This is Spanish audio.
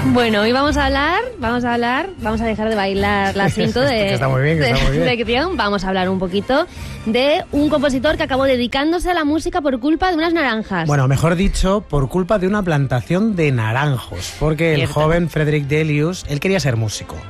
Bueno, hoy vamos a dejar de bailar la cinto de está muy bien, que está muy bien. lección. Vamos a hablar un poquito de un compositor que acabó dedicándose a la música por culpa de unas naranjas. Bueno, mejor dicho, por culpa de una plantación de naranjos, porque el joven Frederick Delius, él quería ser músico.